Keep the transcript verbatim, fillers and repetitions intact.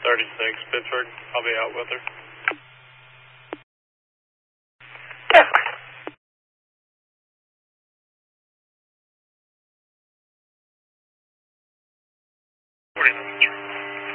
thirty-six, Pittsburgh. I'll be out with her. forty-nine.